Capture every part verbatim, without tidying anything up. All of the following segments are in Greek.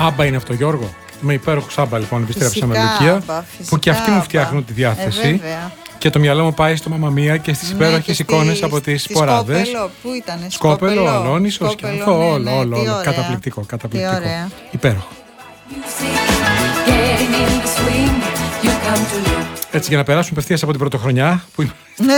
Άμπα είναι αυτό, Γιώργο. Με υπέροχο Άμπα λοιπόν, επιστρέψα με Λουκία. Που και αυτοί μου φτιάχνουν τη διάθεση. Ε, και το μυαλό μου πάει στο Μαμαμία και στις ναι, υπέροχες εικόνες από τις ποράδες. Σκόπελο, πού ήτανε, Σκόπελο, Αλόνισο, Σκόπελο, όλο, ναι, όλο, ναι, όλο. τι Καταπληκτικό, καταπληκτικό. Υπέροχο. Έτσι, για να περάσουμε απευθείας από την πρωτοχρονιά. Που ναι.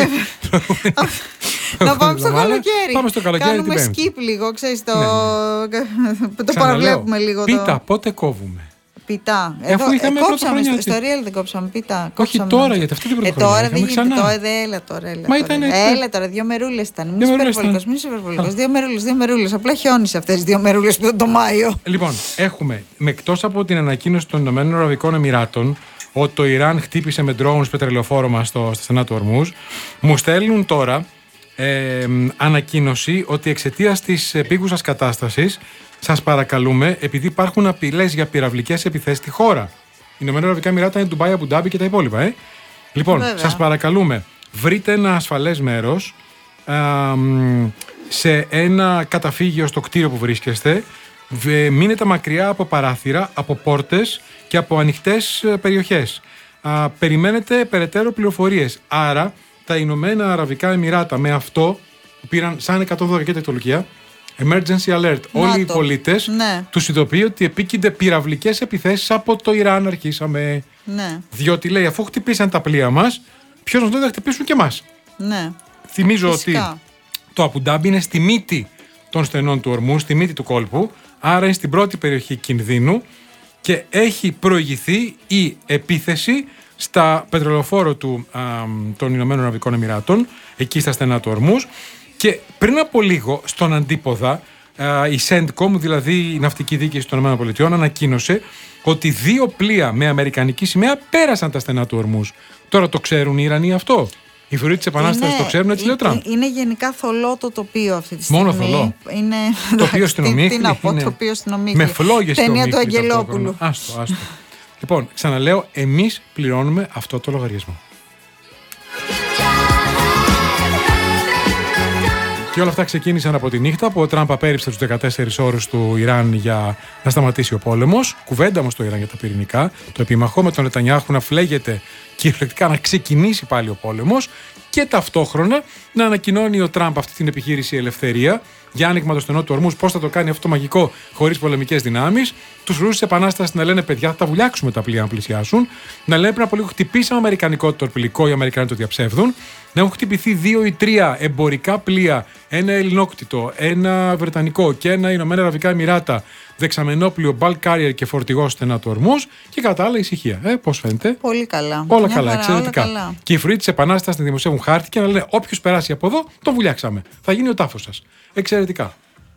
Να πάμε στο καλοκαίρι. Πάμε στο καλοκαίρι. Κάνουμε skip λίγο, ξέρεις, το, ναι. το παραβλέπουμε λίγο. Πίτα, το... πότε κόβουμε. Πιτά. Ε, Εδώ, ε, κόψαμε στο, στο Real, δεν κόψαμε πιτά. Όχι κόψαμε τώρα, γιατί αυτή την πρωτοχρονιά. Ε, τώρα δεν γίνεται. Τώρα, δε, έλα τώρα. Έλα, Μα τώρα. Ήταν, έλα τώρα, δύο μερούλες ήταν. Μην είσαι υπερβολικός, μην είσαι υπερβολικός. Δύο μερούλες, δύο μερούλες. Απλά χιόνισε αυτές τις δύο μερούλες που ήταν το Μάιο. Λοιπόν, έχουμε, εκτός από την ανακοίνωση των Ηνωμένων Αραβικών Εμιράτων, ότι το Ιράν χτύπησε με drones πετρελαιοφόρο μας στο, στα στενά του Ορμούζ, μου στέλνουν τώρα ε, ανακοίνωση ότι εξαιτίας της επίγουσας κατάστασης, σας παρακαλούμε, επειδή υπάρχουν απειλές για πυραυλικές επιθέσεις στη χώρα. Οι Ηνωμένα Αραβικά Εμιράτα είναι Ντουμπάι, Αμπουντάμπι και τα υπόλοιπα. Ε. Λοιπόν, σας παρακαλούμε, βρείτε ένα ασφαλές μέρος α, σε ένα καταφύγιο στο κτίριο που βρίσκεστε. Μείνετε μακριά από παράθυρα, από πόρτες και από ανοιχτές περιοχές. Α, περιμένετε περαιτέρω πληροφορίες. Άρα, τα Ηνωμένα Αραβικά Εμιράτα με αυτό που πήραν σαν εκατόν δώδεκα και τεχνολογία, emergency alert. Να όλοι το. Οι πολίτες ναι. τους ειδοποιεί ότι επίκυνται πυραυλικές επιθέσεις από το Ιράν. Αρχίσαμε. Ναι. Διότι λέει, αφού χτυπήσαν τα πλοία μας, ποιος μας λέει να χτυπήσουν και εμάς. Ναι. Θυμίζω Φυσικά. ότι το Αμπουντάμπι είναι στη μύτη των στενών του Ορμού, στη μύτη του κόλπου. Άρα είναι στην πρώτη περιοχή κινδύνου και έχει προηγηθεί η επίθεση στα πετρελοφόρο του, α, των Ηνωμένων Αραβικών Εμιράτων, εκεί στα στενά του Ορμούς. Και πριν από λίγο, στον αντίποδα, α, η CENTCOM, δηλαδή η ναυτική διοίκηση των ΗΠΑ, ανακοίνωσε ότι δύο πλοία με αμερικανική σημαία πέρασαν τα στενά του Ορμούς. Τώρα το ξέρουν οι Ιρανοί αυτό. Οι φρουροί της Επανάστασης το ξέρουν, έτσι λέει ο Τραμπ. Είναι γενικά θολό το τοπίο αυτή τη στιγμή. Μόνο θολό. Είναι... τοπίο στην Ομίχλη. Τι να πω, τοπίο στην Ομίχλη. Με φλόγες στην Ομίχλη. Ταινία του Αγγελόπουλου. Άστο, άστο. Λοιπόν, ξαναλέω, εμείς πληρώνουμε αυτό το λογαριασμό. Και όλα αυτά ξεκίνησαν από τη νύχτα που ο Τραμπ απέρριψε τους δεκατέσσερις όρους του Ιράν για να σταματήσει ο πόλεμος. Κουβέντα όμως στο Ιράν για τα πυρηνικά. Το επιμαχό με τον Νετανιάχου να φλέγεται κυριολεκτικά να ξεκινήσει πάλι ο πόλεμος. Και ταυτόχρονα να ανακοινώνει ο Τραμπ αυτή την επιχείρηση Ελευθερία για άνοιγμα το στενό του Ορμούς. Πώς θα το κάνει αυτό το μαγικό χωρίς πολεμικές δυνάμεις. Τους φρουρούς της Επανάστασης να λένε: παιδιά, θα τα βουλιάξουμε τα πλοία να πλησιάσουν. Να λένε: πριν από λίγο χτυπήσαμε αμερικανικό τορπιλικό, οι Αμερικανοί το διαψεύδουν. Να έχουν χτυπηθεί δύο ή τρία εμπορικά πλοία, ένα ελληνόκτητο, ένα βρετανικό και ένα Ηνωμένα Αραβικά Εμιράτα, δεξαμενόπλοιο, bulk carrier και φορτηγό στενά του Ορμούς και κατά άλλα ησυχία. Ε, πώς φαίνεται. Πολύ καλά. Όλα Μια καλά, χαρά, εξαιρετικά. όλα καλά. Και οι φρουροί της Επανάστασης να δημοσιεύουν χάρτη και να λένε: όποιος περάσει από εδώ, τον βουλιάξαμε. Θα γίνει ο τάφος σας. Εξαιρετικά.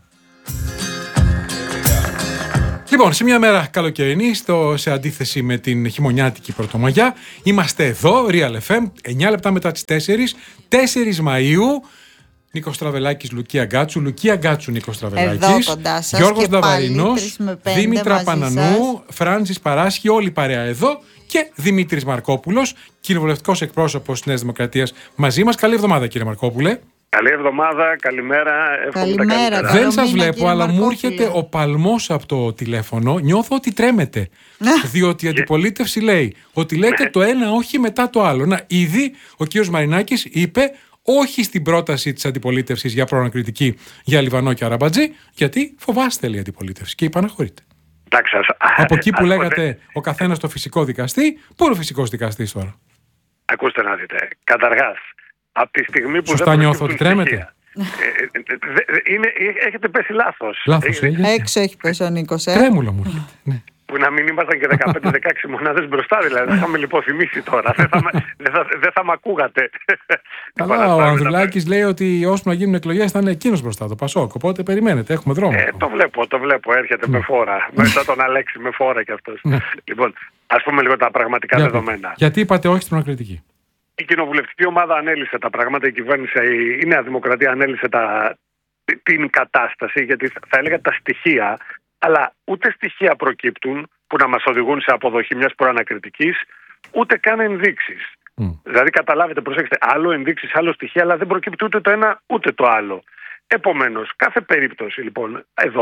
Λοιπόν, σε μια μέρα καλοκαιρινή, στο, σε αντίθεση με την χειμωνιάτικη Πρωτομαγιά, είμαστε εδώ, Real εφ εμ, εννιά λεπτά μετά τις τέσσερις, τέσσερις Μαΐου. Νίκος Στραβελάκης, Λουκία Γκάτσου, Λουκία Γκάτσου, Νίκος Στραβελάκης, Γιώργος Νταβαρινός, Δήμητρα Πανανού, Φράνσις Παράσχη, όλη η παρέα εδώ και Δημήτρης Μαρκόπουλος, κοινοβουλευτικός εκπρόσωπος της Νέας Δημοκρατίας μαζί μας. Καλή εβδομάδα, κύριε Μαρκόπουλε. Καλή εβδομάδα, καλημέρα. Καλημέρα. Τα Δεν σας βλέπω, αλλά μου έρχεται ο παλμός από το τηλέφωνο. Νιώθω ότι τρέμετε. Διότι η αντιπολίτευση λέει ότι λέτε το ένα όχι μετά το άλλο. Να, ήδη ο κύριος Μαρινάκης είπε όχι στην πρόταση της αντιπολίτευσης για προανακριτική για Λιβανό και Αραμπατζή, γιατί φοβάστε, λέει η αντιπολίτευση και υπαναχωρείται. Από εκεί που λέγατε ο καθένας το φυσικό δικαστή, πού είναι ο φυσικός δικαστής τώρα? Ακούστε να δείτε. Καταρχάς, από τη στιγμή που Σωστά δεν νιώθω ότι τρέμετε. Είναι, έχετε πέσει λάθος. Λάθος, ε, έξω έχει πέσει ο Νίκος, ε. Τρέμουλα μου έρχεται, ναι. Που να μην ήμασταν και δεκαπέντε δεκαέξι μονάδες μπροστά, δηλαδή. Δεν θα με λιποθυμήσει τώρα. δεν θα, δεν θα, δεν θα μ' ακούγατε. Καλά, ο Ανδρουλάκης λέει ότι ώσπου να γίνουν εκλογές θα είναι εκείνος μπροστά, το Πασόκ. Οπότε περιμένετε, έχουμε δρόμο. Ε, το βλέπω, το βλέπω. Έρχεται mm. με φόρα. Μετά τον Αλέξη με φόρα κι αυτός. Mm. Λοιπόν, ας πούμε λίγο τα πραγματικά Για, δεδομένα. Γιατί είπατε όχι στην προανακριτική? Η κοινοβουλευτική ομάδα ανέλησε τα πράγματα, η κυβέρνηση, η Νέα Δημοκρατία ανέλησε τα, την κατάσταση, γιατί θα έλεγα τα στοιχεία, αλλά ούτε στοιχεία προκύπτουν που να μας οδηγούν σε αποδοχή μιας προανακριτικής, ούτε καν ενδείξεις. Mm. Δηλαδή, καταλάβετε, προσέξτε, άλλο ενδείξεις, άλλο στοιχεία, αλλά δεν προκύπτει ούτε το ένα ούτε το άλλο. Επομένως, κάθε περίπτωση λοιπόν εδώ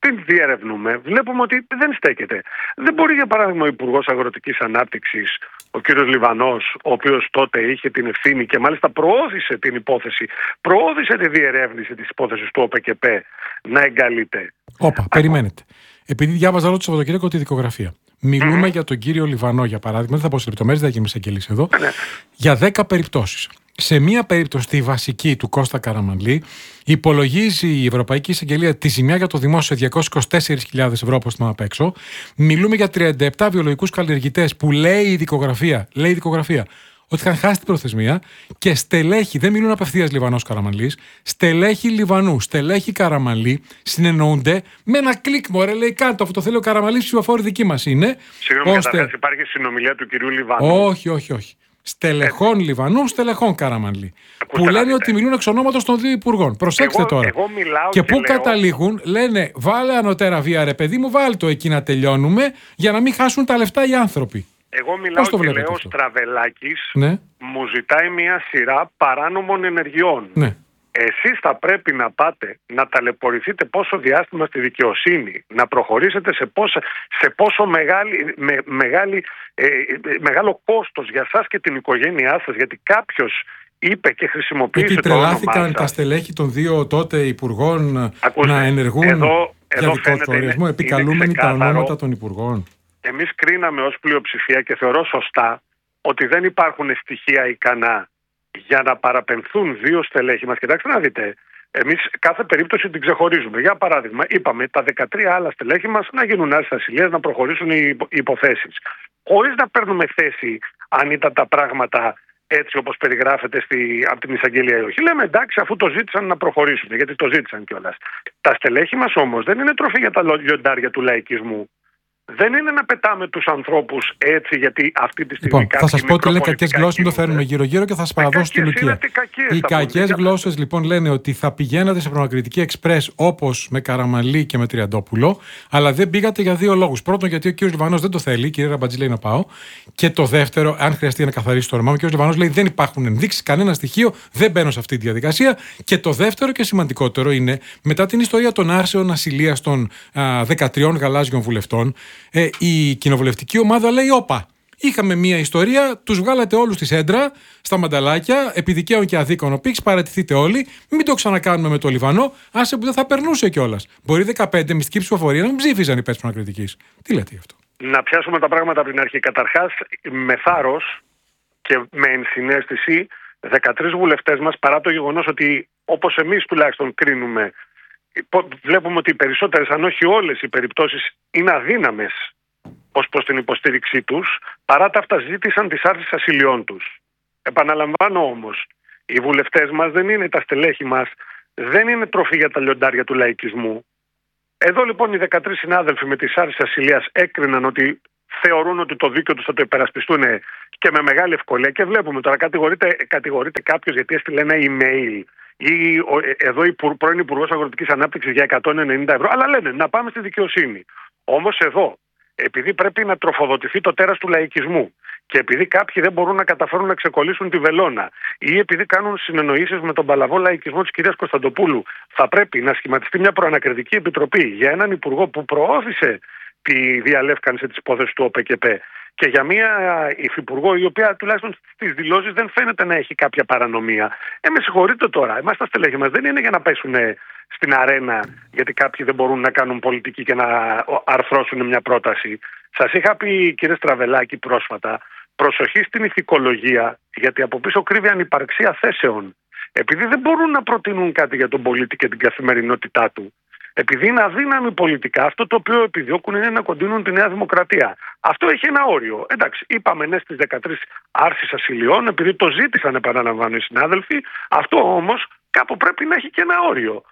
την διερευνούμε, βλέπουμε ότι δεν στέκεται. Δεν μπορεί, για παράδειγμα, ο Υπουργός Αγροτικής Ανάπτυξης, ο κύριος Λιβανός, ο οποίος τότε είχε την ευθύνη και μάλιστα προώθησε την υπόθεση, προώθησε τη διερεύνηση της υπόθεσης του ΟΠΕΚΕΠ, να εγκαλείται. Όπα, περιμένετε. Επειδή διάβαζα όλο το Σαββατοκύριακο τη δικογραφία. Μιλούμε mm-hmm. για τον κύριο Λιβανό, για παράδειγμα, δεν θα πω σε λεπτομέρειες, δεν θα γίνουμε εισαγγελείς εδώ, mm-hmm. για δέκα περιπτώσεις. Σε μία περίπτωση, τη βασική του Κώστα Καραμανλή, υπολογίζει η Ευρωπαϊκή Εισαγγελία τη ζημιά για το δημόσιο σε διακόσιες είκοσι τέσσερις χιλιάδες ευρώ, όπως θυμάμαι απ' έξω. Μιλούμε για τριάντα επτά βιολογικούς καλλιεργητές που λέει η δικογραφία, λέει η δικογραφία ότι είχαν χάσει την προθεσμία και στελέχη, δεν μιλούν απευθείας Λιβανός Καραμανλής, στελέχη Λιβανού, στελέχη Καραμανλή συνεννοούνται με ένα κλικ. Μωρέ, λέει κάτω, αυτό το θέλει ο Καραμανλής, ψηφοφόροι δική μας είναι. Συγγνώμη, ώστε... καταρχάς υπάρχει συνομιλία του κυρίου Λιβανού. Όχι, όχι, όχι. Στελεχών Έτσι. Λιβανού, στελεχών Καραμανλή. Ακούστε, που λένε ότι μιλούν εξ ονόματος των δύο υπουργών. Προσέξτε εγώ, τώρα. Εγώ και, και πού λέω... καταλήγουν, λένε βάλε ανωτέρα βία, ρε παιδί μου, βάλ το εκεί να τελειώνουμε για να μην χάσουν τα λεφτά οι άνθρωποι. Εγώ μιλάω και λέω, ο Στραβελάκης ναι. μου ζητάει μια σειρά παράνομων ενεργειών. Ναι. Εσείς θα πρέπει να πάτε να ταλαιπωρηθείτε πόσο διάστημα στη δικαιοσύνη, να προχωρήσετε σε πόσο, σε πόσο μεγάλη, με, μεγάλη, ε, μεγάλο κόστος για σας και την οικογένειά σας, γιατί κάποιος είπε και χρησιμοποίησε το όνομά σας. Ότι τρελάθηκαν τα στελέχη των δύο τότε υπουργών. Ακούστε, να ενεργούν εδώ, για δικό του ορισμό, επικαλούμενοι τα ονόματα των υπουργών. Εμείς κρίναμε ως πλειοψηφία και θεωρώ σωστά ότι δεν υπάρχουν στοιχεία ικανά για να παραπεμφθούν δύο στελέχη μας. Κοιτάξτε να δείτε, εμείς κάθε περίπτωση την ξεχωρίζουμε. Για παράδειγμα, είπαμε τα δεκατρία άλλα στελέχη μας να γίνουν άρσεις ασυλίας, να προχωρήσουν οι υποθέσεις. Χωρίς να παίρνουμε θέση αν ήταν τα πράγματα έτσι όπως περιγράφεται στη, από την εισαγγελία ή όχι. Λέμε εντάξει, αφού το ζήτησαν να προχωρήσουν, γιατί το ζήτησαν κιόλας. Τα στελέχη μας όμως δεν είναι τροφή για τα λιοντάρια του λαϊκισμού. Δεν είναι να πετάμε τους ανθρώπους έτσι, γιατί αυτή τη στιγμή. Λοιπόν, θα σας πω ότι λένε κακές γλώσσες, μην το φέρνουμε γύρω-γύρω και θα σας παραδώσω τη Λουκία. Οι κακές γλώσσες λοιπόν λένε ότι θα πηγαίνατε σε πραγματική εξπρές όπως με Καραμανλή και με Τριαντόπουλο, αλλά δεν πήγατε για δύο λόγους. Πρώτον, γιατί ο κύριος Λιβανός δεν το θέλει, η κυρία Ραμπατζή λέει να πάω. Και το δεύτερο, αν χρειαστεί να καθαρίσει το όνομά μου, ο κύριος Λιβανός λέει δεν υπάρχουν ενδείξεις, κανένα στοιχείο, δεν μπαίνω σε αυτή τη διαδικασία. Και το δεύτερο και σημαντικότερο είναι, μετά την ιστορία των άρσεων ασυλίας των α, δεκατριών γαλάζιων βουλευτών, Ε, η κοινοβουλευτική ομάδα λέει όπα, είχαμε μια ιστορία, τους βγάλατε όλους στη σέντρα, στα μανταλάκια, επί δικαίων και αδίκων οπίξ, παρατηθείτε όλοι, μην το ξανακάνουμε με το Λιβανό, άσε που δεν θα περνούσε κιόλας. Μπορεί δεκαπέντε μυστική ψηφοφορία να μην ψήφιζαν υπέρ της ανακριτικής. Τι λέτε γι' αυτό? Να πιάσουμε τα πράγματα από την αρχή. Καταρχάς, με θάρρος και με ενσυναίσθηση, δεκατρείς βουλευτές μας, παρά το γεγονός ότι όπως εμείς τουλάχιστον κρίνουμε, βλέπουμε ότι οι περισσότερες, αν όχι όλες οι περιπτώσεις είναι αδύναμες ως προς την υποστήριξή τους, παρά τα αυτά ζήτησαν τις άρσεις ασυλιών τους. Επαναλαμβάνω όμως, οι βουλευτές μας δεν είναι, τα στελέχη μας δεν είναι τροφή για τα λιοντάρια του λαϊκισμού. Εδώ λοιπόν οι δεκατρείς συνάδελφοι με τις άρσεις ασυλίας έκριναν ότι θεωρούν ότι το δίκαιο τους θα το υπερασπιστούν και με μεγάλη ευκολία, και βλέπουμε τώρα κατηγορείται, κατηγορείται κάποιος γιατί έστειλε ένα email ή εδώ η πρώην Υπουργός Αγροτικής Ανάπτυξης για εκατόν ενενήντα ευρώ, αλλά λένε να πάμε στη δικαιοσύνη. Όμως εδώ, επειδή πρέπει να τροφοδοτηθεί το τέρας του λαϊκισμού και επειδή κάποιοι δεν μπορούν να καταφέρουν να ξεκολλήσουν τη βελόνα ή επειδή κάνουν συνεννοήσεις με τον παλαβό λαϊκισμό της κυρίας Κωνσταντοπούλου, θα πρέπει να σχηματιστεί μια προανακριτική επιτροπή για έναν υπουργό που προώθησε τη διαλεύκανση της υπόθεσης του ΟΠΕΚΕΠ και για μια υφυπουργό η οποία τουλάχιστον στις δηλώσεις δεν φαίνεται να έχει κάποια παρανομία. Ε, με συγχωρείτε τώρα, εμάς τα στελέχη μας δεν είναι για να πέσουν στην αρένα γιατί κάποιοι δεν μπορούν να κάνουν πολιτική και να αρθρώσουν μια πρόταση. Σας είχα πει, κύριε Στραβελάκη, πρόσφατα, προσοχή στην ηθικολογία, γιατί από πίσω κρύβει ανυπαρξία θέσεων. Επειδή δεν μπορούν να προτείνουν κάτι για τον πολίτη και την καθημερινότητά του. Επειδή είναι αδύναμοι πολιτικά, αυτό το οποίο επιδιώκουν είναι να κοντίνουν τη Νέα Δημοκρατία. Αυτό έχει ένα όριο. Εντάξει, είπαμε ναι στις δεκατρείς άρσεις ασυλιών, επειδή το ζήτησαν, επαναλαμβάνω, οι συνάδελφοι. Αυτό όμως κάπου πρέπει να έχει και ένα όριο.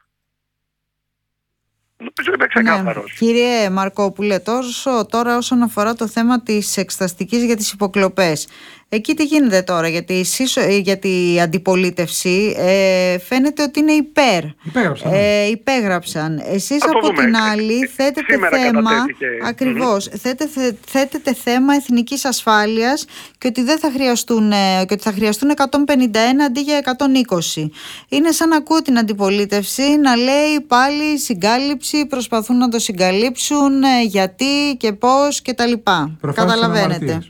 Νομίζω είμαι ξεκάθαρος. Ναι. Κύριε Μαρκόπουλε, τόσο τώρα όσον αφορά το θέμα της εξεταστικής για τις υποκλοπές, Εκεί τι γίνεται τώρα, γιατί η, σύσο, γιατί η αντιπολίτευση ε, φαίνεται ότι είναι υπέρ. Υπέγραψαν. Ε, υπέγραψαν. Εσείς από δούμε. την άλλη θέτετε Σήμερα θέμα, ακριβώς, mm-hmm. θέτετε, θέτετε θέμα εθνικής ασφάλειας και ότι, δεν θα χρειαστούν, και ότι θα χρειαστούν εκατόν πενήντα ένα αντί για εκατόν είκοσι. Είναι σαν να ακούω την αντιπολίτευση να λέει πάλι συγκάλυψη, προσπαθούν να το συγκαλύψουν, γιατί και πώς και τα λοιπά. Καταλαβαίνετε.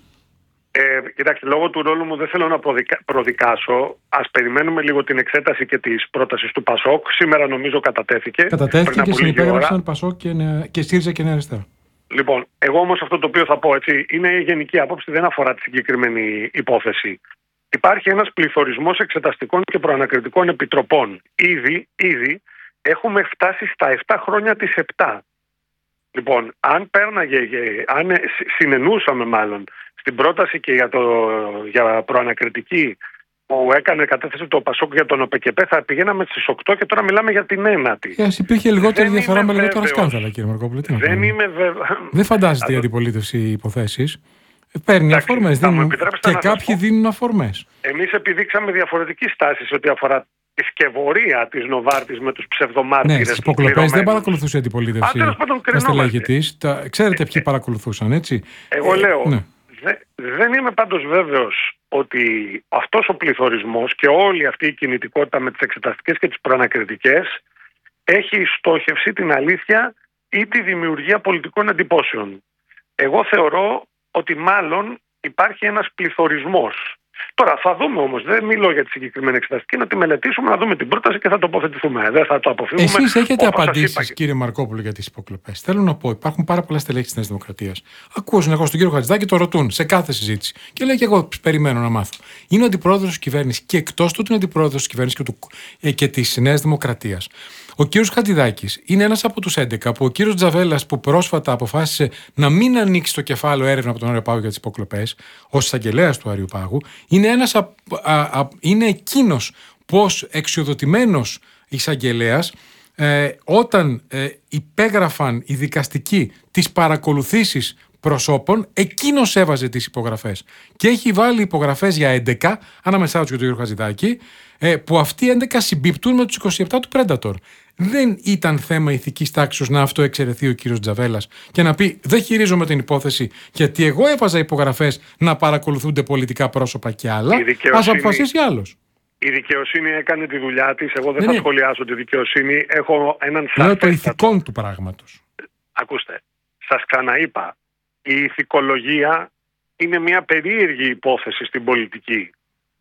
Ε, κοιτάξτε, λόγω του ρόλου μου δεν θέλω να προδικά, προδικάσω. Ας περιμένουμε λίγο την εξέταση και της πρότασης του ΠΑΣΟΚ. Σήμερα νομίζω κατατέθηκε. Κατατέθηκε και συνυπέγραψαν ΠΑΣΟΚ και, και ΣΥΡΙΖΑ και Νέα Αριστερά. Λοιπόν, εγώ όμως αυτό το οποίο θα πω, έτσι, είναι η γενική άποψη, δεν αφορά τη συγκεκριμένη υπόθεση. Υπάρχει ένας πληθωρισμός εξεταστικών και προανακριτικών επιτροπών. Ήδη, ήδη έχουμε φτάσει στα επτά χρόνια της επτά. Λοιπόν, αν πέρναγε, αν συνενούσαμε μάλλον στην πρόταση και για, το, για προανακριτική που έκανε κατάθεση το ΠΑΣΟΚ για τον ΟΠΕΚΕΠΕ, θα πηγαίναμε στις οκτώ και τώρα μιλάμε για την ένατη. Yes, υπήρχε λιγότερη διαφορά με λιγότερα σκάνδαλα, κύριε Μαρκόπουλε. Δεν είμαι βέβαιο. Δεν φαντάζεται η αντιπολίτευση υποθέσεις. Παίρνει αφορμές. Δίνουν... Και κάποιοι δίνουν αφορμές. Εμείς επιδείξαμε διαφορετική στάση σε ό,τι αφορά τη σκευωρία της Νοβάρτης με τους ψευδομάρτυρες. Ναι, στις υποκλοπές δεν παρακολουθούσε η αντιπολίτευση. Τα στελέχη της. Τα... Ξέρετε ποιοι παρακολουθούσαν, έτσι. Εγώ λέω. Ναι. Δε, δεν είμαι πάντως βέβαιος ότι αυτός ο πληθωρισμός και όλη αυτή η κινητικότητα με τις εξεταστικές και τις προανακριτικές έχει στόχευση την αλήθεια ή τη δημιουργία πολιτικών εντυπώσεων. Εγώ θεωρώ ότι μάλλον υπάρχει ένας πληθωρισμός. Τώρα θα δούμε όμως, δεν μιλώ για τη συγκεκριμένη εξεταστική, να τη μελετήσουμε, να δούμε την πρόταση και θα τοποθετηθούμε. Δεν θα το αποφύγουμε. Εσείς έχετε απαντήσεις, κύριε Μαρκόπουλο, για τις υποκλοπές. Θέλω να πω, υπάρχουν πάρα πολλά στελέχη της Νέας Δημοκρατίας. Ακούω συνεχώς τον κύριο Χατζηδάκη, το ρωτούν σε κάθε συζήτηση. Και λέει και εγώ περιμένω να μάθω. Είναι ο αντιπρόεδρος της κυβέρνησης και εκτός του είναι αντιπρόεδρος της κυβέρνησης και, ε, και της Νέας Δημοκρατίας. Ο κύριος Χατζηδάκης είναι ένας από τους έντεκα που ο κύριος Τζαβέλας, που πρόσφατα αποφάσισε να μην ανοίξει το κεφάλαιο έρευνα από τον Άριο Πάγο για τις υποκλοπές, ως εισαγγελέας του Άριου Πάγου, είναι, ένας α, α, α, είναι εκείνος πως εξοδοτημένος εισαγγελέας, ε, όταν ε, υπέγραφαν οι δικαστικοί τις παρακολουθήσεις προσώπων, εκείνος έβαζε τις υπογραφές. Και έχει βάλει υπογραφές για έντεκα, ανάμεσά τους και τον κύριο Χατζηδάκη, που αυτοί οι έντεκα συμπίπτουν με τους είκοσι επτά του Predator. Δεν ήταν θέμα ηθικής τάξης να αυτοεξαιρεθεί ο κύριος Τζαβέλας και να πει δεν χειρίζομαι την υπόθεση γιατί εγώ έβαζα υπογραφές να παρακολουθούνται πολιτικά πρόσωπα και άλλα. Ας αποφασίσει άλλος. Η δικαιοσύνη έκανε τη δουλειά της. Εγώ δεν ναι, θα σχολιάσω τη δικαιοσύνη. Έχω έναν σαφέστατο. Λέω το ηθικόν του πράγματος. Ακούστε, σας ξαναείπα. Η ηθικολογία είναι μια περίεργη υπόθεση στην πολιτική.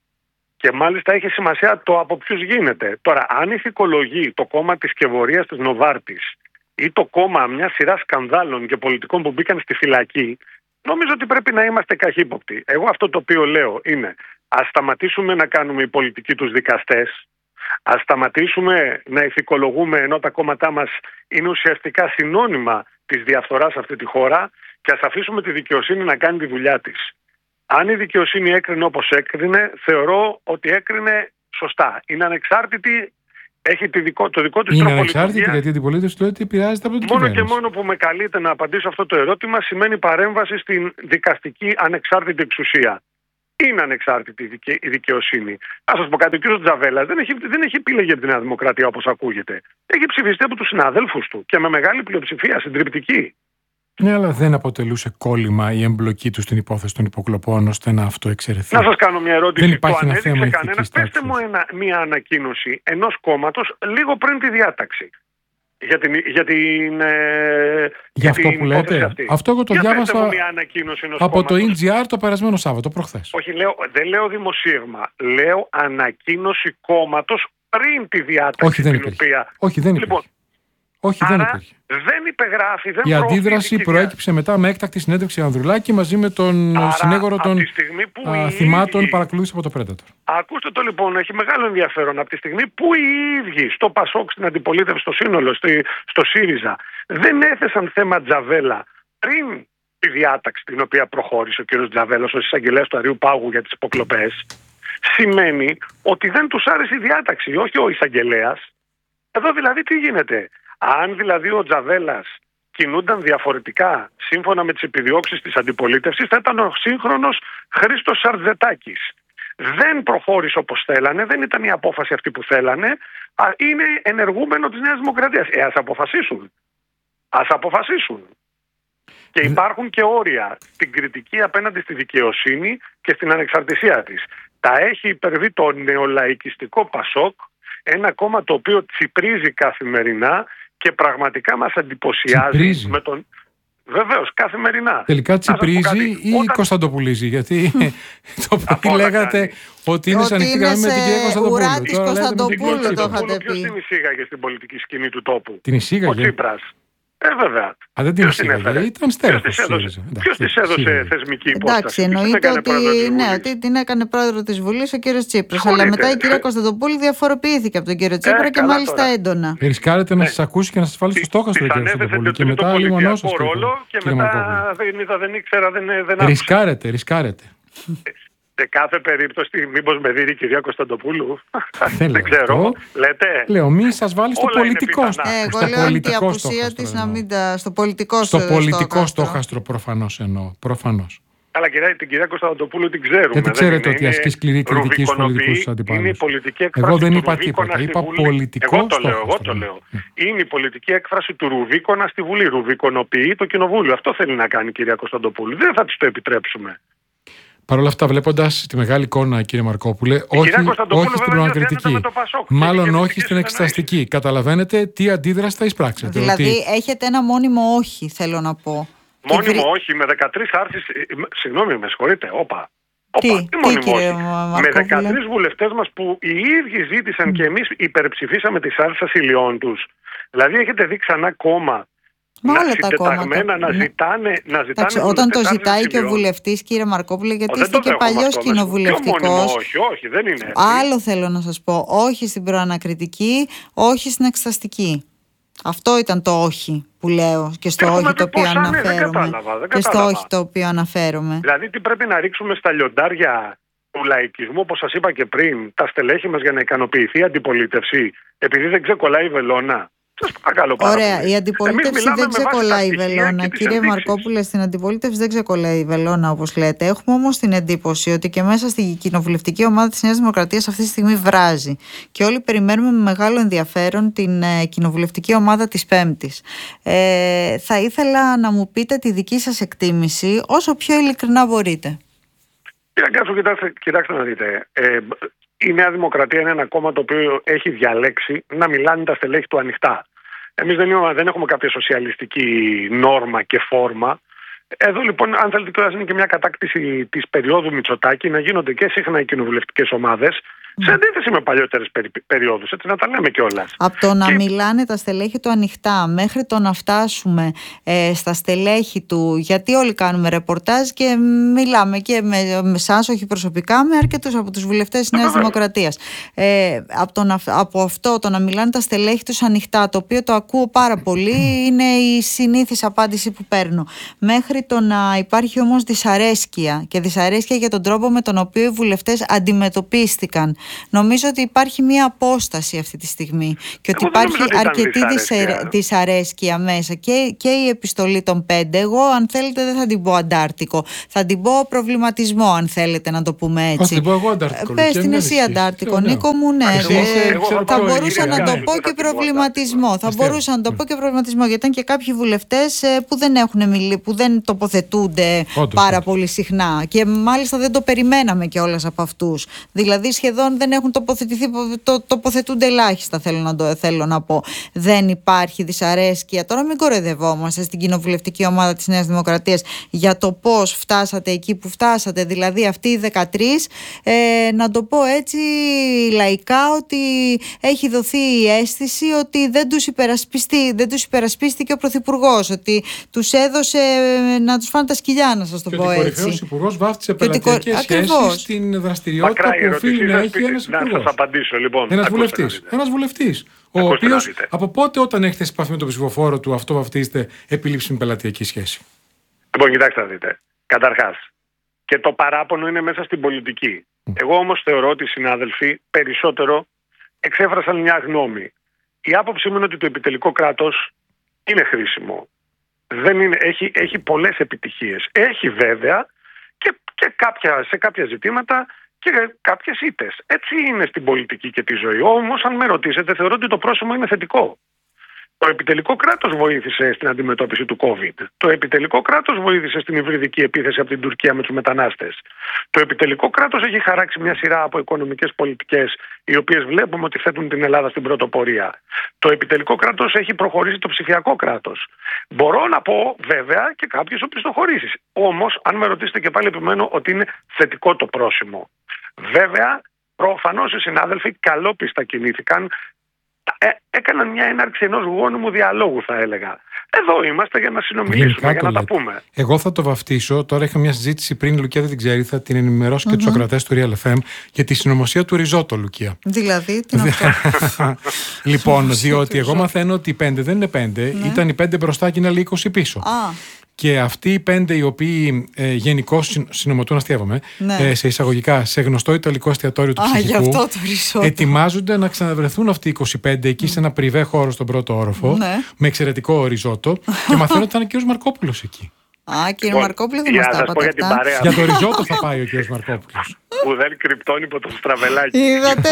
Και μάλιστα έχει σημασία το από ποιους γίνεται. Τώρα, αν ηθικολογεί το κόμμα της σκευωρίας της Νοβάρτης ή το κόμμα μια σειρά σκανδάλων και πολιτικών που μπήκαν στη φυλακή, νομίζω ότι πρέπει να είμαστε καχύποπτοι. Εγώ αυτό το οποίο λέω είναι ας σταματήσουμε να κάνουμε οι πολιτικοί τους δικαστές, ας σταματήσουμε να ηθικολογούμε ενώ τα κόμματά μας είναι ουσιαστικά συνώνυμα της διαφθοράς σε αυτή τη χώρα και ας αφήσουμε τη δικαιοσύνη να κάνει τη δουλειά της. Αν η δικαιοσύνη έκρινε όπως έκρινε, θεωρώ ότι έκρινε σωστά. Είναι ανεξάρτητη, έχει τη δικό, το δικό της τρόπο. Είναι ανεξάρτητη γιατί η αντιπολίτευση του ότι επηρεάζεται από την κυβέρνηση. Μόνο και μόνο που με καλείτε να απαντήσω αυτό το ερώτημα σημαίνει παρέμβαση στην δικαστική ανεξάρτητη εξουσία. Είναι ανεξάρτητη η δικαιοσύνη. Να σας πω κάτι, ο κ. Τζαβέλας δεν έχει, δεν έχει επιλεγεί από τη Νέα Δημοκρατία όπως ακούγεται. Έχει ψηφιστεί από τους συναδέλφους του και με μεγάλη πλειοψηφία, συντριπτική. Ναι, αλλά δεν αποτελούσε κόλλημα η εμπλοκή του στην υπόθεση των υποκλοπών ώστε να αυτοεξαιρεθεί. Να σας κάνω μια ερώτηση. Δεν υπάρχει το ένα θέμα ηθικής τάξης. Πέστε μου ένα, μια ανακοίνωση ενός κόμματος λίγο πριν τη διάταξη. Για την. Για, την, ε, για αυτό που λέτε. Αυτή. Αυτό εγώ το για διάβασα από κόμματος. Το ι τζι αρ το περασμένο Σάββατο, προχθές. Όχι, λέω, δεν λέω δημοσίευμα. Λέω ανακοίνωση κόμματος πριν τη διάταξη. Όχι, δεν την υπήρχε. οποία... Όχι, δεν υπήρχε. Λοιπόν, Όχι, άρα, δεν υπήρχε. Δεν υπεγράφει, δεν Η αντίδραση προέκυψε μετά με έκτακτη συνέντευξη Ανδρουλάκη μαζί με τον άρα, συνέγορο των α, θυμάτων ίδιοι... παρακολούθηση από το Predator. Ακούστε το λοιπόν, έχει μεγάλο ενδιαφέρον από τη στιγμή που οι ίδιοι στο ΠΑΣΟΚ, στην αντιπολίτευση, στο σύνολο, στη, στο ΣΥΡΙΖΑ, δεν έθεσαν θέμα Τζαβέλα πριν τη διάταξη την οποία προχώρησε ο κ. Τζαβέλας ως εισαγγελέας του Αριού Πάγου για τις υποκλοπές, σημαίνει ότι δεν τους άρεσε η διάταξη, όχι ο εισαγγελέας. Εδώ δηλαδή τι γίνεται. Αν δηλαδή ο Τζαβέλας κινούνταν διαφορετικά σύμφωνα με τις επιδιώξεις της αντιπολίτευσης, θα ήταν ο σύγχρονος Χρήστος Σαρτζετάκης. Δεν προχώρησε όπως θέλανε, δεν ήταν η απόφαση αυτή που θέλανε, είναι ενεργούμενο της Νέας Δημοκρατίας. Ε, ας αποφασίσουν. Ας αποφασίσουν. Και υπάρχουν και όρια στην κριτική απέναντι στη δικαιοσύνη και στην ανεξαρτησία της. Τα έχει υπερβεί το νεολαϊκιστικό Πασόκ, ένα κόμμα το οποίο τσιπρίζει καθημερινά και πραγματικά μας εντυπωσιάζει. Τσιπρίζει. Με τον... Βεβαίως, καθημερινά. Τελικά τσιπρίζει ή Όταν... κωνσταντοπουλίζει, γιατί το πρωί λέγατε ότι είναι σαν ανοιχτή γραμμή με την κυρία Κωνσταντοπούλου. Ουράτης Κωνσταντοπούλου το είχατε πει. Ποιος την εισήγαγε στην πολιτική σκηνή του τόπου? Την εισήγαγε. Ο Τσίπρας. Ε, βέβαια. Α, δεν την εισήγαγε, ήταν στέροχος. Ποιος της έδωσε θεσμική υπόσταση? Εντάξει, εννοείται ότι, ναι, ότι την έκανε πρόεδρο της Βουλής ο κύριος Τσίπρας. Αλλά μετά η κυρία Κωνσταντοπούλου διαφοροποιήθηκε από τον κύριο Τσίπρα ε, και μάλιστα τώρα. έντονα. Ρισκάρετε να σας ακούσει και να σας βάλει στο στόχαστρο η κυρία Κωνσταντοπούλου. Και μετά λιμονώσω ρόλο και μετά δεν είδα, δεν ήξερα, δεν άκουσα. Ρισκάρετε, ρισκάρετε. Σε κάθε περίπτωση, μήπως με δίνει η κυρία Κωνσταντοπούλου. Δεν ξέρω. Λέτε. Λέω, μη σας βάλει στο πολιτικό. Εγώ λέω ότι η απουσία της να μην τα. Στο πολιτικό Στο πολιτικό στόχαστρο, προφανώς εννοώ. Προφανώς. Αλλά κυρία, την κυρία Κωνσταντοπούλου την ξέρουμε. Γιατί ξέρετε ότι ασκεί σκληρή κριτική στους πολιτικούς αντιπάλους. Είναι η πολιτική έκφραση. Εγώ δεν είπα τίποτα. Είπα πολιτικό εγώ το λέω, εγώ το λέω. Είναι η πολιτική έκφραση του Ρουβίκονα στη Βουλή. Ρουβικονοποιεί το Κοινοβούλιο. Αυτό θέλει να κάνει η κυρία Κωνσταντοπούλου. Δεν θα της το επιτρέψουμε. Παρ' όλα αυτά, βλέποντας τη μεγάλη εικόνα, κύριε Μαρκόπουλε, όχι, όχι στην προανακριτική, μάλλον όχι στην εξεταστική. Καταλαβαίνετε τι αντίδραση θα εισπράξετε. Δηλαδή, ότι... έχετε ένα μόνιμο όχι, θέλω να πω. Μόνιμο βρει... όχι, με δεκατρείς άρσεις. Συγγνώμη, με συγχωρείτε, όπα. Τι, Όπα, τι, τι κύριε Μαρκόπουλε? Με δεκατρείς βουλευτές μας που οι ίδιοι ζήτησαν mm. και εμείς υπερψηφίσαμε τις άρσεις ασυλιών τους. Δηλαδή, έχετε δει ξανά κόμμα. Μα να όλα τα κόμματα. Να ζητάνε, να ζητάνε Τάξε, όταν το ζητάει και ο βουλευτής, κύριε Μαρκόπουλε, γιατί είστε και παλιός κοινοβουλευτικός. Όχι, όχι, δεν είναι έτσι. Άλλο θέλω να σας πω. Όχι στην προανακριτική, όχι στην εξεταστική. Αυτό ήταν το όχι που λέω και στο όχι το οποίο αναφέρομαι. Και στο όχι το οποίο αναφέρομαι. Δηλαδή, τι πρέπει να ρίξουμε στα λιοντάρια του λαϊκισμού, όπως σας είπα και πριν, τα στελέχη μας για να ικανοποιηθεί η αντιπολίτευση, επειδή δεν ξεκολλάει η βελόνα. Ωραία, η αντιπολίτευση δεν ξεκολλάει η βελόνα. Κύριε Μαρκόπουλε, στην αντιπολίτευση δεν ξεκολλάει η βελόνα, όπως λέτε. Έχουμε όμως την εντύπωση ότι και μέσα στη κοινοβουλευτική ομάδα της Νέας Δημοκρατίας αυτή τη στιγμή βράζει. Και όλοι περιμένουμε με μεγάλο ενδιαφέρον την ε, κοινοβουλευτική ομάδα της Πέμπτης. Ε, θα ήθελα να μου πείτε τη δική σας εκτίμηση όσο πιο ειλικρινά μπορείτε. Κύριε Κάτσο, κοιτάξτε, κοιτάξτε να δείτε. Ε, η Νέα Δημοκρατία είναι ένα κόμμα το οποίο έχει διαλέξει να μιλάνε τα στελέχη του ανοιχτά. Εμείς δεν, δεν έχουμε κάποια σοσιαλιστική νόρμα και φόρμα. Εδώ λοιπόν, αν θέλετε, τώρα είναι και μια κατάκτηση της περίοδου Μητσοτάκη να γίνονται και συχνά οι κοινοβουλευτικές ομάδες, σε αντίθεση με παλιότερες περι, περιόδους, έτσι να τα λέμε κιόλας. Από το να και... μιλάνε τα στελέχη του ανοιχτά μέχρι το να φτάσουμε ε, στα στελέχη του, γιατί όλοι κάνουμε ρεπορτάζ και μιλάμε και με, με εσάς, όχι προσωπικά, με αρκετούς από τους βουλευτές της Νέας Δημοκρατίας. Ε, από, το να, από αυτό το να μιλάνε τα στελέχη τους ανοιχτά, το οποίο το ακούω πάρα πολύ, είναι η συνήθις απάντηση που παίρνω. Μέχρι το να υπάρχει όμως δυσαρέσκεια και δυσαρέσκεια για τον τρόπο με τον οποίο οι βουλευτές αντιμετωπίστηκαν. Νομίζω ότι υπάρχει μια απόσταση αυτή τη στιγμή και ότι Εγώ υπάρχει αρκετή δυσαρέσκεια. δυσαρέσκεια μέσα και, και η επιστολή των πέντε. Εγώ, αν θέλετε, δεν θα την πω αντάρτικο. Θα την πω προβληματισμό, αν θέλετε να το πούμε έτσι. Θα την πω εγώ αντάρτικο. Πες την εσύ αντάρτικο, Νίκο μου, ναι. Θα μπορούσα να το πω και προβληματισμό. Θα μπορούσα να το πω και προβληματισμό, γιατί ήταν και κάποιοι βουλευτές που δεν έχουν μιλήσει, που δεν τοποθετούνται πάρα πολύ συχνά και μάλιστα δεν το περιμέναμε κιόλας από αυτούς. Δηλαδή σχεδόν δεν έχουν τοποθετηθεί, το, τοποθετούνται ελάχιστα, θέλω να, το, θέλω να πω. Δεν υπάρχει δυσαρέσκεια. Τώρα μην κοροϊδευόμαστε στην κοινοβουλευτική ομάδα της Νέας Δημοκρατίας για το πώς φτάσατε εκεί που φτάσατε, δηλαδή αυτοί οι δεκατρείς, ε, να το πω έτσι λαϊκά, ότι έχει δοθεί η αίσθηση ότι δεν τους, δεν τους υπερασπίστηκε ο Πρωθυπουργός, ότι τους έδωσε να τους φάνε τα σκυλιά, να σας το και πω έτσι. Και ο κορυφαίος υπουργός βάφτισε πελατειακές σχέσεις στην δραστηριότητα που οφείλει να έχει ένας υπουργός. Να σας απαντήσω λοιπόν. Ένας βουλευτής. Ένας βουλευτής. Ο οποίος από πότε, όταν έχετε σε επαφή με τον ψηφοφόρο του, αυτό βαφτίζεται επίληψη με πελατειακή σχέση? Λοιπόν, κοιτάξτε να δείτε. Καταρχάς, και το παράπονο είναι μέσα στην πολιτική. Mm. Εγώ όμως θεωρώ ότι οι συνάδελφοι περισσότερο εξέφρασαν μια γνώμη. Η άποψή μου είναι ότι το επιτελικό κράτος είναι χρήσιμο. Δεν είναι, έχει, έχει πολλές επιτυχίες. Έχει βέβαια και, και κάποια, σε κάποια ζητήματα και κάποιες ήττες. Έτσι είναι στην πολιτική και τη ζωή. Όμως, αν με ρωτήσετε, θεωρώ ότι το πρόσημο είναι θετικό. Το επιτελικό κράτος βοήθησε στην αντιμετώπιση του COVID. Το επιτελικό κράτος βοήθησε στην υβριδική επίθεση από την Τουρκία με τους μετανάστες. Το επιτελικό κράτος έχει χαράξει μια σειρά από οικονομικές πολιτικές, οι οποίες βλέπουμε ότι θέτουν την Ελλάδα στην πρωτοπορία. Το επιτελικό κράτος έχει προχωρήσει το ψηφιακό κράτος. Μπορώ να πω βέβαια και κάποιες οπισθοχωρήσεις. Όμως, αν με ρωτήσετε, και πάλι επιμένω ότι είναι θετικό το πρόσημο. Βέβαια, προφανώς οι συνάδελφοι καλόπιστα κινήθηκαν. Ε, έκαναν μια έναρξη ενός γόνιμου διαλόγου, θα έλεγα. Εδώ είμαστε για να συνομιλήσουμε, για να τα πούμε. Εγώ θα το βαφτίσω. Τώρα είχα μια συζήτηση πριν, η Λουκία δεν την ξέρει, θα την ενημερώσω mm-hmm. και τους ακροατές του Real εφ εμ για τη συνωμοσία του ριζότο, Λουκία. Δηλαδή, τι είναι αυτό? Λοιπόν, διότι εγώ μαθαίνω ότι οι πέντε δεν είναι πέντε, ναι. Ήταν οι πέντε μπροστά και είναι άλλοι είκοσι πίσω. Ah. Και αυτοί οι πέντε οι οποίοι ε, γενικώς συνομωτούν, αστείευομαι, ναι. ε, σε εισαγωγικά, σε γνωστό ιταλικό εστιατόριο του ψυχικού, ah, ετοιμάζονται να ξαναβρεθούν αυτοί οι είκοσι πέντε εκεί mm. σε ένα πριβέ χώρο στον πρώτο όροφο, ναι. με εξαιρετικό ριζότο. Και μαθαίνω ότι ήταν ο κ. Μαρκόπουλος εκεί. Α, κύριε Μαρκόπουλο, δεν μας τα είπατε αυτά. Για το ριζότο θα πάει ο κ. Μαρκόπουλος. Που δεν κρυπτώνει υπό το στραβελάκι. Είδατε.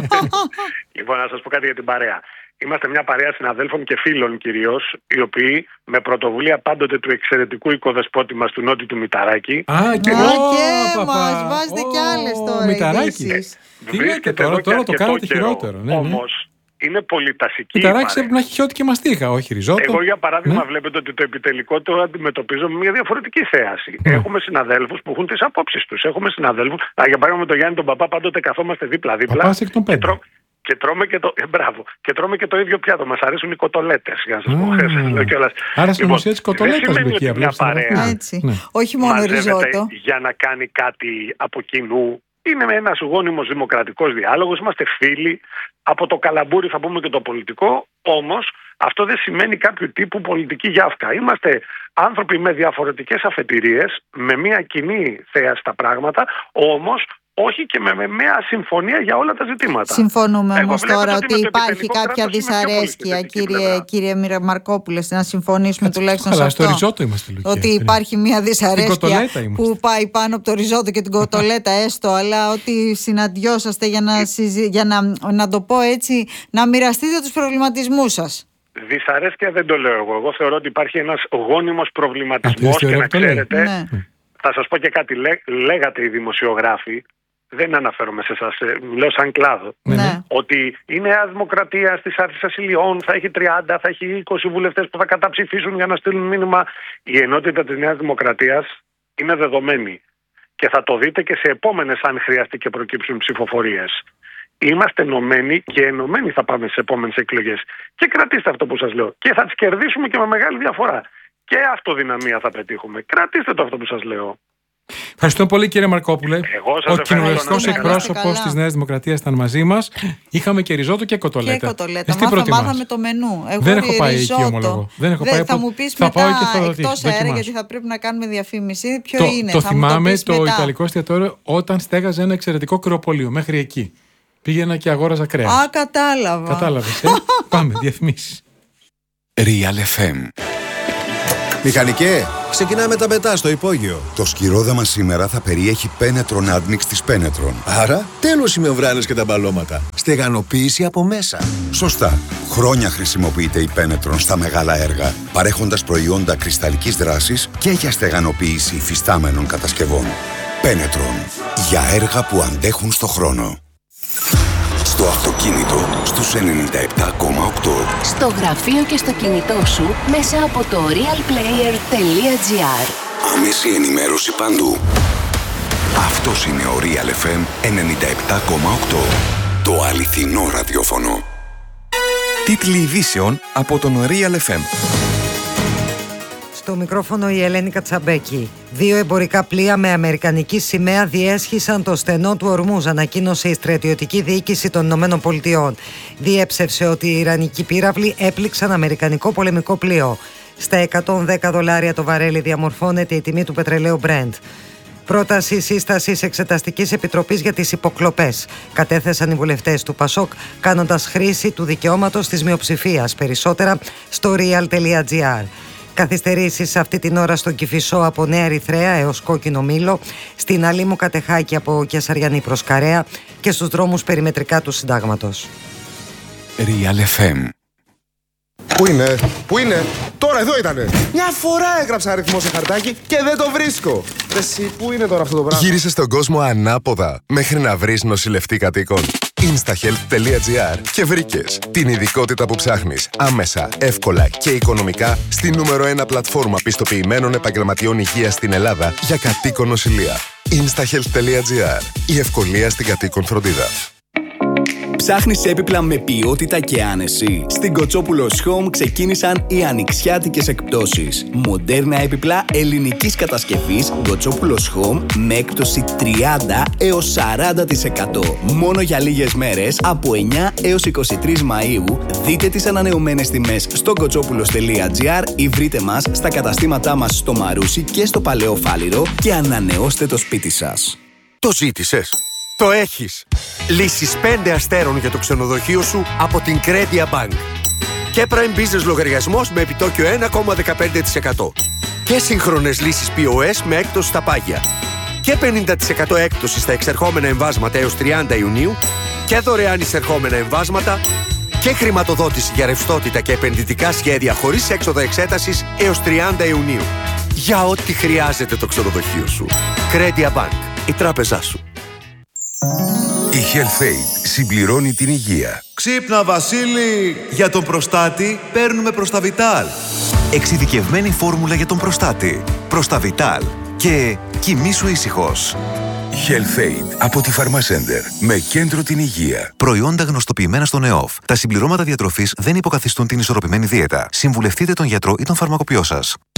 Λοιπόν, να σας πω κάτι για την παρέα. Είμαστε μια παρέα συναδέλφων και φίλων κυρίως, οι οποίοι με πρωτοβουλία πάντοτε του εξαιρετικού οικοδεσπότη μας του Νότι του Μηταράκη. Α, και εγώ! μας βάζετε κι άλλες τώρα Μηταράκη. Τι λέτε τώρα, τώρα το κάνετε χειρότερο. Όμως είναι πολυτασική. Μηταράκης πρέπει να έχει χιότι και μαστίχα, όχι ριζότο. Εγώ για παράδειγμα βλέπετε ότι το επιτελικό το αντιμετωπίζω με μια διαφορετική θέαση. Έχουμε συναδέλφους που έχουν τις απόψεις τους. Έχουμε συναδέλφους, για παράδειγμα με τον Γιάννη τον Παπά πάντοτε καθόμαστε δίπλα-δίπλα. Και τρώμε και, το, ε, μπράβο, και τρώμε και το ίδιο πιάτο. Μας αρέσουν οι κοτολέτες, για να σας πω. Mm. Άρα στην ουσία της κοτολέτας, Λουκία, μια παρέα έτσι. Ναι. Όχι μόνο ριζότο. Για να κάνει κάτι από κοινού. Είναι ένας γόνιμος δημοκρατικός διάλογος. Είμαστε φίλοι. Από το καλαμπούρι θα πούμε και το πολιτικό. Όμως αυτό δεν σημαίνει κάποιο τύπου πολιτική γιάφκα. Είμαστε άνθρωποι με διαφορετικές αφετηρίες, με μια κοινή θέαση στα πράγματα, όμως όχι και με, με μια συμφωνία για όλα τα ζητήματα. Συμφωνούμε όμως τώρα ότι, ότι υπάρχει κάποια δυσαρέσκεια, κύριε, κύριε Μαρκόπουλε, να συμφωνήσουμε Κάτσε, τουλάχιστον καλά, σε αυτό. Στο ριζότο είμαστε, Λουκία, ότι υπάρχει μια δυσαρέσκεια που πάει πάνω από το ριζότο και την κοτολέτα έστω, αλλά ότι συναντιόσαστε για να, συζη... για να, να το πω έτσι, να μοιραστείτε τους προβληματισμούς σας. Δυσαρέσκεια δεν το λέω εγώ. Εγώ θεωρώ ότι υπάρχει ένας γόνιμος προβληματισμός και να ξέρετε, ναι. θα σας πω και κάτι, λέ, λέγατε οι δημοσιογράφοι, δεν αναφέρομαι σε εσάς, λέω σαν κλάδο, ναι. ότι η Νέα Δημοκρατία στις Άρτης Ασυλιών θα έχει τριάντα, θα έχει είκοσι βουλευτές που θα καταψηφίσουν για να στείλουν μήνυμα. Η ενότητα της Νέας Δημοκρατίας είναι δεδομένη και θα το δείτε και σε επόμενες, αν χρειαστεί και προκύψουν ψηφοφορίες. Είμαστε ενωμένοι και ενωμένοι θα πάμε σε επόμενες εκλογές. Και κρατήστε αυτό που σας λέω. Και θα τις κερδίσουμε και με μεγάλη διαφορά. Και αυτοδυναμία θα πετύχουμε. Κρατήστε το αυτό που σας λέω. Ευχαριστώ πολύ, κύριε Μαρκόπουλε. Ο κοινοβουλευτικός εκπρόσωπος της Νέας Δημοκρατίας ήταν μαζί μας. Είχαμε και ριζότο και κοτολέτα. Και κοτολέτα. Μάθα, μάθαμε το μενού. Εγώ δεν έχω πάει ριζότο. Εκεί, ομολογώ. Δεν έχω πάει. Θα μου πεις θα μετά εκτός αέρα, γιατί θα πρέπει να κάνουμε διαφήμιση. Ποιο το, είναι, το θα θυμάμαι το, το Ιταλικό εστιατόριο όταν στέγαζε ένα εξαιρετικό κρεοπολείο. Μέχρι εκεί. Πήγαινα και αγόραζα κρέας. Α, κατάλαβα. Κατάλαβες. Ε? Πάμε, διαφημίσεις. Real εφ εμ. Μηχανικέ, ξεκινάμε τα πετά στο υπόγειο. Το σκυρόδεμα σήμερα θα περιέχει Penetron Admix της Penetron. Άρα, τέλος οι μεμβράνες και τα μπαλώματα. Στεγανοποίηση από μέσα. Σωστά. Χρόνια χρησιμοποιείται η Penetron στα μεγάλα έργα, παρέχοντας προϊόντα κρυσταλλικής δράσης και για στεγανοποίηση υφιστάμενων κατασκευών. Penetron. Για έργα που αντέχουν στο χρόνο. Στο αυτοκίνητο, στους ενενήντα επτά κόμμα οκτώ. Στο γραφείο και στο κινητό σου, μέσα από το realplayer τελεία gr. Άμεση ενημέρωση παντού. Αυτός είναι ο Real εφ εμ ενενήντα επτά κόμμα οκτώ. Το αληθινό ραδιόφωνο. Τίτλοι ειδήσεων από τον Real εφ εμ. Στο μικρόφωνο η Ελένη Κατσαμπέκη. Δύο εμπορικά πλοία με αμερικανική σημαία διέσχισαν το στενό του Ορμούζ, ανακοίνωσε η στρατιωτική διοίκηση των Ηνωμένων Πολιτειών. Διέψευσε ότι οι Ιρανικοί πύραυλοι έπληξαν αμερικανικό πολεμικό πλοίο. Στα εκατόν δέκα δολάρια το βαρέλι διαμορφώνεται η τιμή του πετρελαίου Brent. Πρόταση σύστασης Εξεταστικής Επιτροπής για τις υποκλοπές. Κατέθεσαν οι βουλευτές του Πασόκ, κάνοντας χρήση του δικαιώματος της μειοψηφίας. Περισσότερα στο real τελεία gr. Καθυστερήσεις αυτή την ώρα στον Κηφισό από Νέα Ερυθρέα έως Κόκκινο Μήλο, στην Αλήμου Κατεχάκη από Κεσαριανή προς Καρέα και στους δρόμους περιμετρικά του Συντάγματος. Real εφ εμ. Πού είναι, πού είναι, τώρα εδώ ήτανε. Μια φορά έγραψα αριθμό σε χαρτάκι και δεν το βρίσκω. Εσύ, πού είναι τώρα αυτό το πράγμα. Γύρισες στον κόσμο ανάποδα μέχρι να βρεις νοσηλευτή κατοίκων. instahealth τελεία gr και βρήκες την ειδικότητα που ψάχνεις άμεσα, εύκολα και οικονομικά στη νούμερο ένα πλατφόρμα πιστοποιημένων επαγγελματιών υγείας στην Ελλάδα για κατοίκον νοσηλεία. instahealth τελεία gr. Η ευκολία στην κατοίκον φροντίδα. Ψάχνεις έπιπλα με ποιότητα και άνεση? Στην Κοτσόπουλος Home ξεκίνησαν οι ανοιξιάτικες εκπτώσεις. Μοντέρνα έπιπλα ελληνικής κατασκευής Κοτσόπουλος Home με έκπτωση τριάντα έως σαράντα τοις εκατό. Μόνο για λίγες μέρες, από εννιά έως είκοσι τρεις Μαΐου, δείτε τις ανανεωμένες τιμές στο κοτσόπουλος τελεία gr ή βρείτε μας στα καταστήματά μας στο Μαρούσι και στο Παλαιό Φάληρο και ανανεώστε το σπίτι σας. Το ζήτησες? Το έχεις! Λύσεις πέντε αστέρων για το ξενοδοχείο σου από την Credia Bank. Και Prime Business λογαριασμός με επιτόκιο ένα κόμμα δεκαπέντε τοις εκατό. Και σύγχρονες λύσεις πι ο ες με έκπτωση στα πάγια. Και πενήντα τοις εκατό έκπτωση στα εξερχόμενα εμβάσματα έως τριάντα Ιουνίου. Και δωρεάν εισερχόμενα εμβάσματα. Και χρηματοδότηση για ρευστότητα και επενδυτικά σχέδια χωρίς έξοδα εξέτασης έως τριάντα Ιουνίου. Για ό,τι χρειάζεται το ξενοδοχείο σου. Credia Bank. Η τράπεζά σου. Η HealthAid συμπληρώνει την υγεία. Ξύπνα Βασίλη! Για τον προστάτη παίρνουμε Προσταβιτάλ. Εξειδικευμένη φόρμουλα για τον προστάτη. Προσταβιτάλ. Και κοιμήσου ήσυχος. HealthAid από τη Pharmacenter με κέντρο την υγεία. Προϊόντα γνωστοποιημένα στον ΕΟΦ. Τα συμπληρώματα διατροφής δεν υποκαθιστούν την ισορροπημένη δίαιτα. Συμβουλευτείτε τον γιατρό ή τον φαρμακοποιό σας.